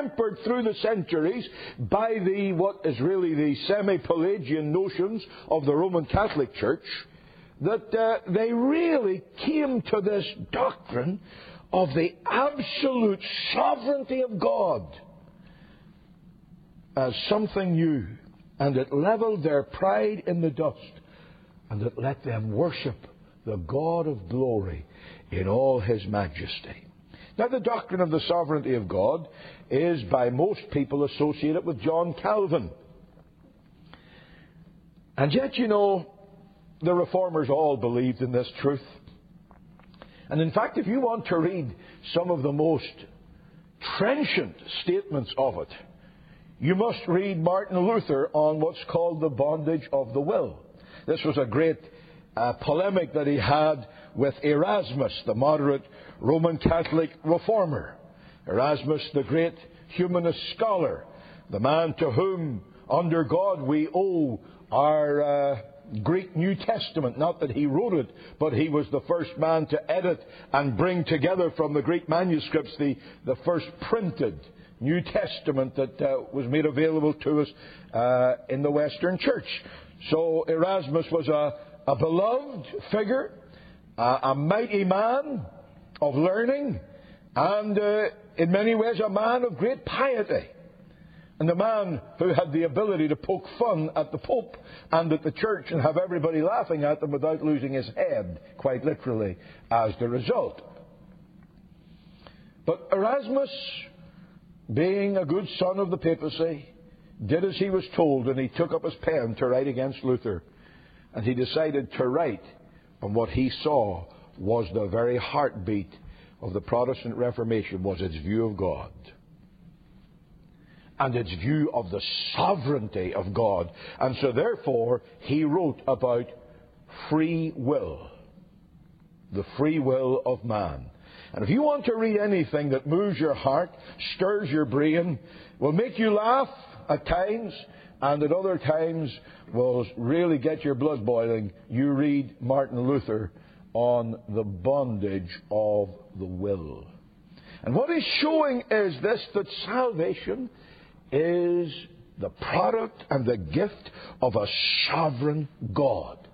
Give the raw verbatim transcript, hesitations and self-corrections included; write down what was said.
tempered through the centuries by the what is really the semi-Pelagian notions of the Roman Catholic Church, that uh, they really came to this doctrine of the absolute sovereignty of God as something new, and it leveled their pride in the dust, and it let them worship the God of glory in all His majesty. Now, the doctrine of the sovereignty of God is by most people associated with John Calvin. And yet, you know, the Reformers all believed in this truth. And in fact, if you want to read some of the most trenchant statements of it, you must read Martin Luther on what's called the bondage of the will. This was a great uh, polemic that he had with Erasmus, the moderate Roman Catholic reformer. Erasmus, the great humanist scholar, the man to whom, under God, we owe our uh, Greek New Testament. Not that he wrote it, but he was the first man to edit and bring together from the Greek manuscripts the, the first printed New Testament that uh, was made available to us uh, in the Western Church. So Erasmus was a, a beloved figure, uh, a mighty man of learning, and uh, in many ways a man of great piety. And the man who had the ability to poke fun at the Pope and at the Church and have everybody laughing at them without losing his head, quite literally, as the result. But Erasmus, being a good son of the papacy, did as he was told, and he took up his pen to write against Luther. And he decided to write on what he saw was the very heartbeat of the Protestant Reformation, was its view of God. And its view of the sovereignty of God. And so therefore, he wrote about free will. The free will of man. And if you want to read anything that moves your heart, stirs your brain, will make you laugh at times, and at other times will really get your blood boiling, you read Martin Luther on the bondage of the will. And what he's showing is this, that salvation is the product and the gift of a sovereign God.